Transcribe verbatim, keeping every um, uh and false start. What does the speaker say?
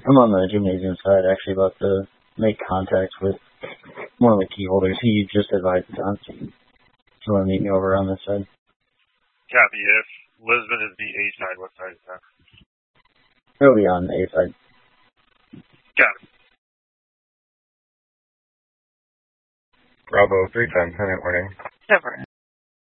I'm on the gymnasium side, actually, about to make contact with one of the key holders. He just advised us on. So you want to meet me over on this side? Copy. If Lisbon is the A side, what side is that? It'll be on the A side. Got it. Bravo, three times, ten warning. Over.